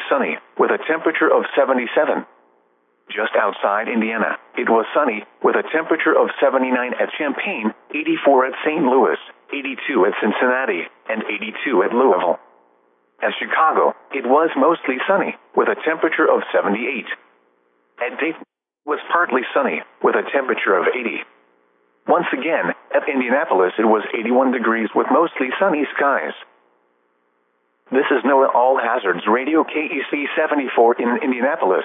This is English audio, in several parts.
sunny, with a temperature of 77. Just outside Indiana, it was sunny, with a temperature of 79 at Champaign, 84 at St. Louis, 82 at Cincinnati, and 82 at Louisville. At Chicago, it was mostly sunny, with a temperature of 78. At Dayton, it was partly sunny, with a temperature of 80. Once again, at Indianapolis it was 81 degrees with mostly sunny skies. This is NOAA All Hazards Radio KEC 74 in Indianapolis.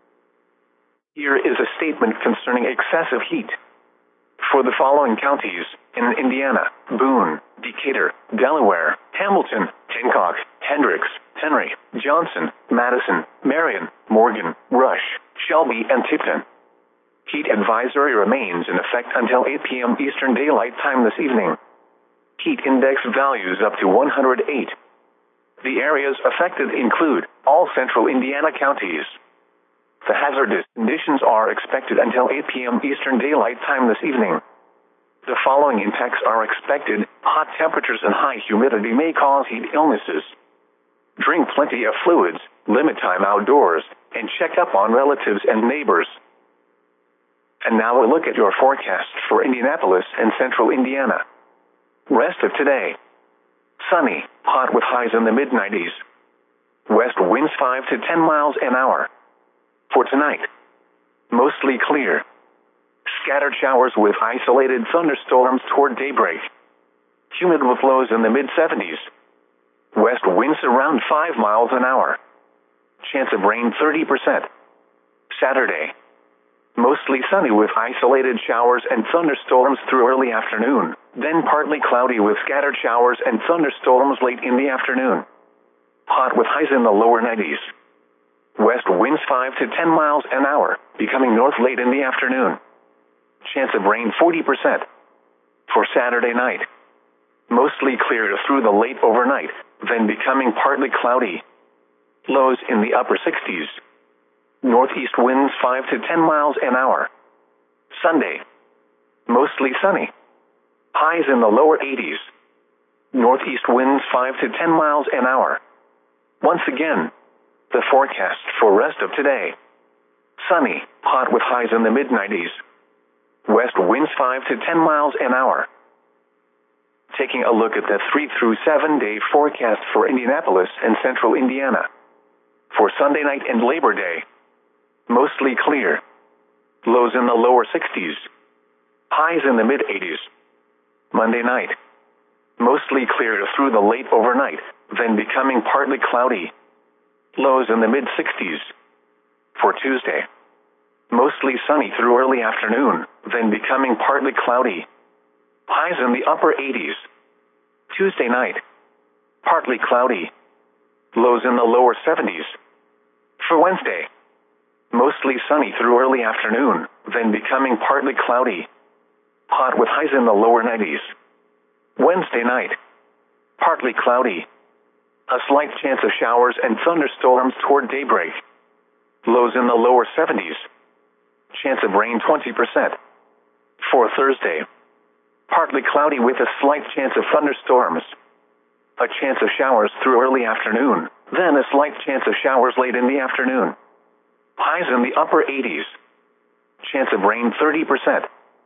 Here is a statement concerning excessive heat. For the following counties in Indiana: Boone, Decatur, Delaware, Hamilton, Hancock, Hendricks, Henry, Johnson, Madison, Marion, Morgan, Rush, Shelby, and Tipton. Heat advisory remains in effect until 8 p.m. Eastern Daylight Time this evening. Heat index values up to 108. The areas affected include all central Indiana counties. The hazardous conditions are expected until 8 p.m. Eastern Daylight Time this evening. The following impacts are expected: hot temperatures and high humidity may cause heat illnesses. Drink plenty of fluids, limit time outdoors, and check up on relatives and neighbors. And now a look at your forecast for Indianapolis and central Indiana. Rest of today: sunny, hot with highs in the mid-90s. West winds 5 to 10 miles an hour. For tonight, mostly clear. Scattered showers with isolated thunderstorms toward daybreak. Humid with lows in the mid-70s. West winds around 5 miles an hour. Chance of rain 30%. Saturday, mostly sunny with isolated showers and thunderstorms through early afternoon, then partly cloudy with scattered showers and thunderstorms late in the afternoon. Hot with highs in the lower 90s. West winds 5 to 10 miles an hour, becoming north late in the afternoon. Chance of rain 40%. For Saturday night, mostly clear through the late overnight, then becoming partly cloudy. Lows in the upper 60s. Northeast winds 5 to 10 miles an hour. Sunday, mostly sunny. Highs in the lower 80s. Northeast winds 5 to 10 miles an hour. Once again, the forecast for rest of today: sunny, hot with highs in the mid-90s. West winds 5 to 10 miles an hour. Taking a look at the 3 through 7 day forecast for Indianapolis and central Indiana. For Sunday night and Labor Day, mostly clear. Lows in the lower 60s. Highs in the mid-80s. Monday night, mostly clear through the late overnight, then becoming partly cloudy. Lows in the mid-60s. For Tuesday, mostly sunny through early afternoon, then becoming partly cloudy. Highs in the upper 80s. Tuesday night, partly cloudy. Lows in the lower 70s. For Wednesday, mostly sunny through early afternoon, then becoming partly cloudy. Hot with highs in the lower 90s. Wednesday night, partly cloudy. A slight chance of showers and thunderstorms toward daybreak. Lows in the lower 70s. Chance of rain 20%. For Thursday, partly cloudy with a slight chance of thunderstorms. A chance of showers through early afternoon, then a slight chance of showers late in the afternoon. Highs in the upper 80s. Chance of rain 30%.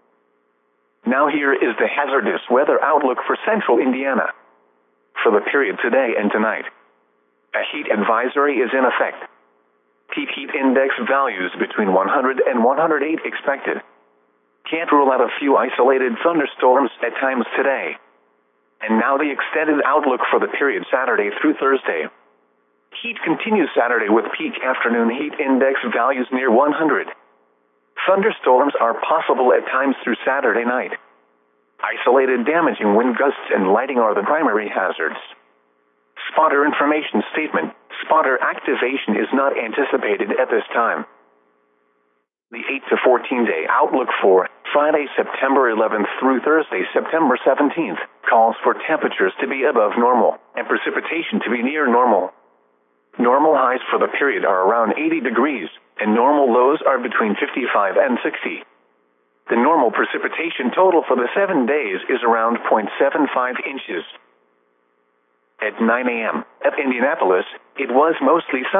Now here is the hazardous weather outlook for central Indiana. For the period today and tonight, a heat advisory is in effect. Peak heat index values between 100 and 108 expected. Can't rule out a few isolated thunderstorms at times today. And now the extended outlook for the period Saturday through Thursday. Heat continues Saturday with peak afternoon heat index values near 100. Thunderstorms are possible at times through Saturday night. Isolated damaging wind gusts and lighting are the primary hazards. Spotter information statement: spotter activation is not anticipated at this time. The 8 to 14 day outlook for Friday, September 11th through Thursday, September 17th, calls for temperatures to be above normal and precipitation to be near normal. Normal highs for the period are around 80 degrees, and normal lows are between 55 and 60. The normal precipitation total for the 7 days is around 0.75 inches. At 9 a.m. at Indianapolis, it was mostly sunny.